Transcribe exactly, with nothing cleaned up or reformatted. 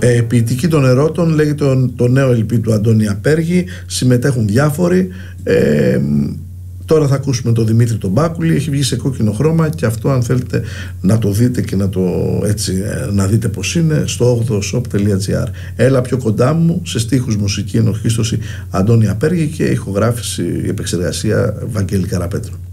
Ε, ποιητική των ερώτων, λέγεται το, το νέο ελ πι του Αντώνη Απέργη. Συμμετέχουν διάφοροι. Ε, τώρα θα ακούσουμε τον Δημήτρη τον Μπάκουλη. Έχει βγει σε κόκκινο χρώμα και αυτό, αν θέλετε να το δείτε και να, το, έτσι, να δείτε πως είναι, στο ογδοο shop τελεία gr. Έλα πιο κοντά μου, σε στίχους, μουσική, ενορχήστωση Αντώνη Απέργη και ηχογράφηση, επεξεργασία Βαγγέλη Καραπέτρου.